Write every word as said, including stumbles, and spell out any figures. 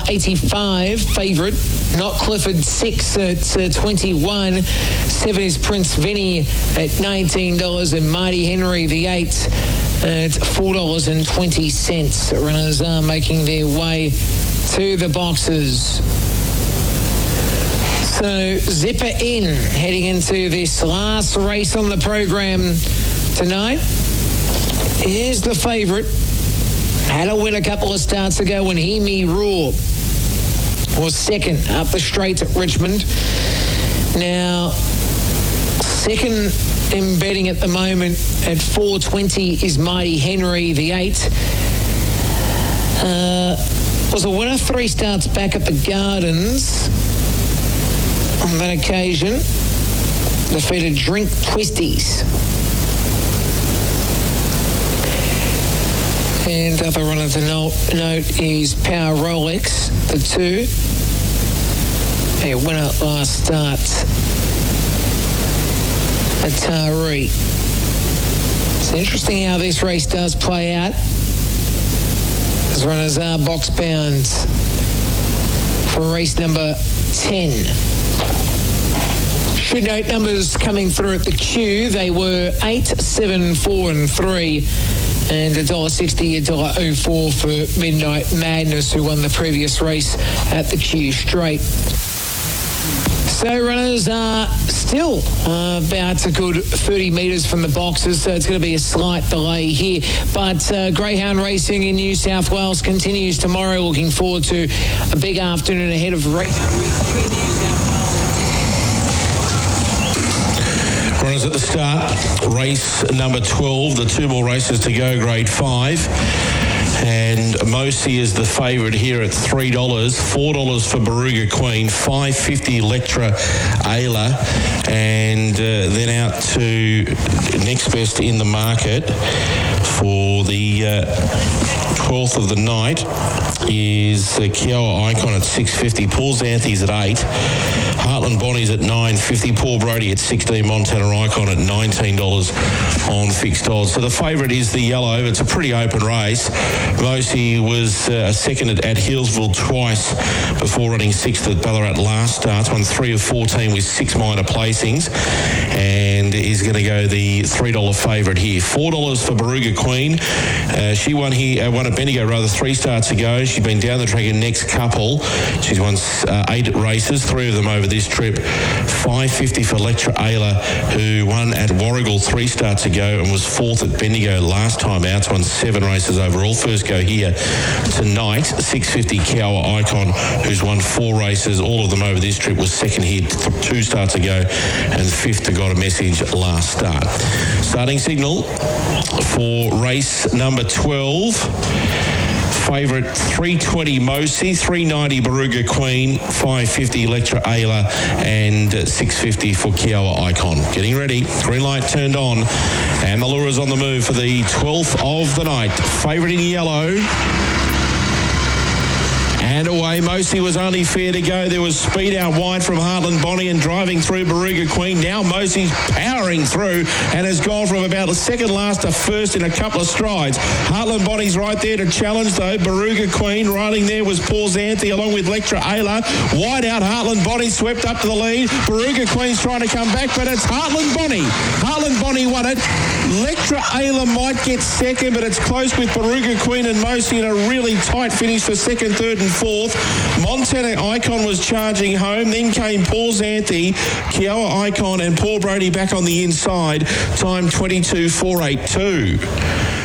dollar eighty-five. Favourite, Not Clifford, six at uh, twenty-one. Seven is Prince Vinny at nineteen dollars, and Mighty Henry, the eight, at four dollars and twenty cents. Runners are making their way to the boxes. So zipper in, heading into this last race on the program tonight. Here's the favourite. Had a win a couple of starts ago when Hear Me Roar was second up the straight at Richmond. Now, second in betting at the moment at four twenty is Mighty Henry, the eight. Uh, was a winner three starts back at the Gardens. On that occasion, defeated Drink Twisties. And other runner to note, note is Power Rolex, the two. A winner last start at Taree. It's interesting how this race does play out, as runners are box bound for race number ten. Should note numbers coming through at the queue. They were eight, seven, four and three. And one dollar sixty, one dollar oh four for Midnight Madness, who won the previous race at the Q Straight. So runners are still uh, about a good thirty metres from the boxes, so it's going to be a slight delay here. But uh, Greyhound Racing in New South Wales continues tomorrow. Looking forward to a big afternoon ahead of race. Runners at the start, race number twelve, the two more races to go, grade five. And Mosi is the favourite here at three dollars, four dollars for Baruga Queen, five fifty Electra Ayla, and uh, then out to next best in the market for the uh, twelfth of the night is uh, Kiowa Icon at six fifty, Paul Xanthi's at eight, Heartland Bonnie's at nine fifty, Paul Brody at sixteen, Montana Icon at nineteen dollars on fixed odds. So the favourite is the yellow. It's a pretty open race. Mosi was uh, second at, at Hillsville twice before running sixth at Ballarat last start. Won three of fourteen with six minor placings, and is going to go the three dollar favourite here. four dollars for Baruga Queen. Uh, she won here, uh, won at Bendigo rather three starts ago. She's been down the track in next couple. She's won uh, eight races, three of them over this trip. five fifty for Electra Ayla, who won at Warragul three starts ago and was fourth at Bendigo last time out. Won seven races overall. First go here tonight. six fifty Kiowa Icon, who's won four races, all of them over this trip, was second here two starts ago and fifth to Got a Message last start. Starting signal for race number twelve. Favourite three twenty Mosi, three ninety Baruga Queen, five fifty Electra Ayla, and six fifty for Kiowa Icon. Getting ready. Green light turned on, and the lures on the move for the twelfth of the night. Favourite in yellow. And away, Mosi was only fair to go. There was speed out wide from Heartland Bonnie and driving through Baruga Queen. Now Mosi's powering through and has gone from about a second last to first in a couple of strides. Heartland Bonnie's right there to challenge though. Baruga Queen riding there was Paul Xanthi along with Electra Ayla. Wide out, Heartland Bonnie swept up to the lead. Baruga Queen's trying to come back, but it's Heartland Bonnie. Heartland Bonnie won it. Electra Ayla might get second, but it's close with Baruga Queen and Mosi in a really tight finish for second, third and fourth. Montana Icon was charging home. Then came Paul Xanthi, Kiowa Icon and Paul Brody back on the inside. Time twenty-two four eighty-two.